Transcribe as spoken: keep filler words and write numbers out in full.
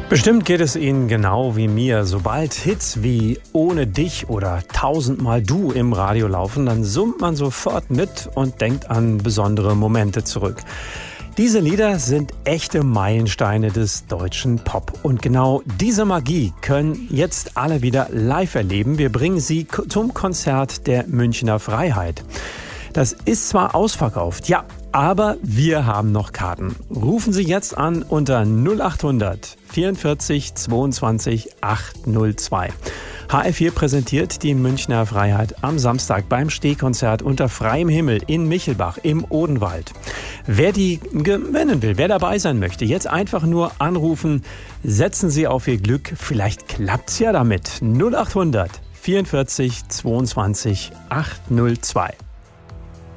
Bestimmt geht es Ihnen genau wie mir. Sobald Hits wie Ohne dich oder Tausendmal du im Radio laufen, dann summt man sofort mit und denkt an besondere Momente zurück. Diese Lieder sind echte Meilensteine des deutschen Pop. Und genau diese Magie können jetzt alle wieder live erleben. Wir bringen Sie zum Konzert der Münchner Freiheit. Das ist zwar ausverkauft, ja, aber wir haben noch Karten. Rufen Sie jetzt an unter null acht hundert vierundvierzig zweiundzwanzig achthundertzwei. H R vier präsentiert die Münchner Freiheit am Samstag beim Stehkonzert unter freiem Himmel in Michelbach im Odenwald. Wer die gewinnen will, wer dabei sein möchte, jetzt einfach nur anrufen. Setzen Sie auf Ihr Glück, vielleicht klappt's ja damit. null acht hundert vierundvierzig zweiundzwanzig achthundertzwei.